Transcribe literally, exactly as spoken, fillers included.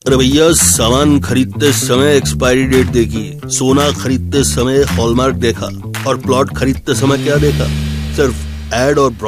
अरे भैया, सामान खरीदते समय एक्सपायरी डेट देखी, सोना खरीदते समय हॉलमार्क देखा और प्लॉट खरीदते समय क्या देखा? सिर्फ एड और